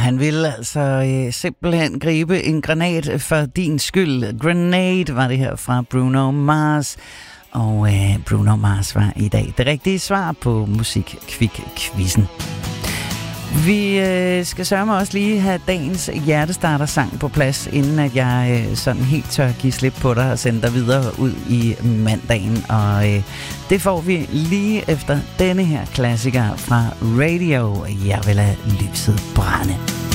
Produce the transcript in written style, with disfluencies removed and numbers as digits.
han ville altså simpelthen gribe en granat for din skyld. Grenade var det her fra Bruno Mars. Og Bruno Mars var i dag det rigtige svar på Musikquizzen. Vi skal sørge også lige have dagens hjertestarter-sang på plads, inden at jeg sådan helt tør give slip på dig og sende dig videre ud i mandagen. Og det får vi lige efter denne her klassiker fra Radio. Jeg vil lade lyset brænde.